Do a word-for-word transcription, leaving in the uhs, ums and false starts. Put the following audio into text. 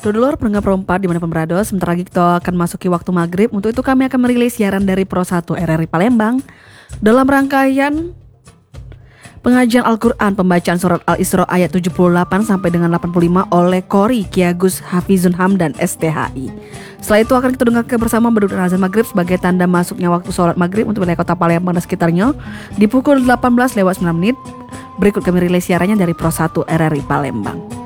Dulur pendengar Pro empat dimanapun berada, sebentar lagi kita akan masuki waktu maghrib. Untuk itu kami akan merilis siaran dari Pro satu R R I Palembang dalam rangkaian pengajian Al-Quran pembacaan surat Al-Isra ayat tujuh puluh delapan sampai dengan delapan puluh lima oleh Qori Ki Agus Hafizun Hamdan S T H I. Setelah itu akan kita dengarkan bersama berdoa azan maghrib sebagai tanda masuknya waktu sholat maghrib untuk wilayah kota Palembang dan sekitarnya di pukul delapan belas lewat sembilan menit. Berikut kami rilis siarannya dari Pro satu R R I Palembang.